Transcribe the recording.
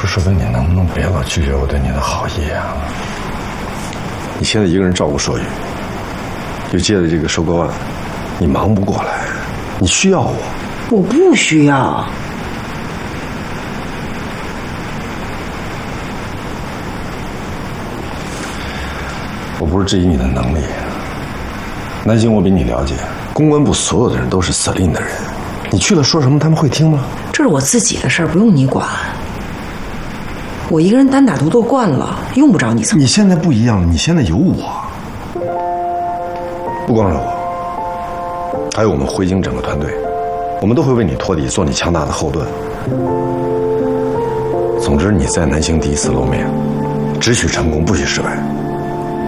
说文，你能不能别老拒绝我对你的好意啊？你现在一个人照顾硕宇，又接了这个收购案，你忙不过来，你需要我。 我不需要。 我不是质疑你的能力，南星我比你了解，公关部所有的人都是司令的人，你去了说什么他们会听吗？这是我自己的事儿，不用你管。我一个人单打独斗惯了，用不着你。 你现在不一样了，你现在有我，不光是我，还有我们汇京整个团队，我们都会为你托底，做你强大的后盾。总之，你在南星第一次露面，只许成功，不许失败。